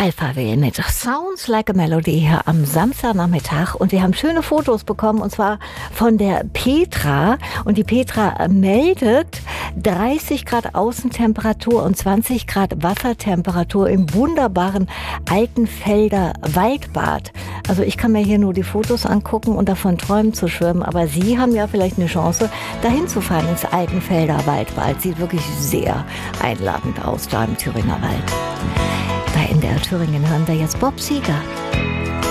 Alphaville mit Sounds Like a Melody hier am Samstagnachmittag und wir haben schöne Fotos bekommen und zwar von der Petra und die Petra meldet 30 Grad Außentemperatur und 20 Grad Wassertemperatur im wunderbaren Altenfelder Waldbad. Also ich kann mir hier nur die Fotos angucken und davon träumen zu schwimmen, aber Sie haben ja vielleicht eine Chance, dahin zu fahren ins Altenfelder Waldbad. Sieht wirklich sehr einladend aus da im Thüringer Wald. Bei NDR Thüringen hören wir jetzt Bob Seger.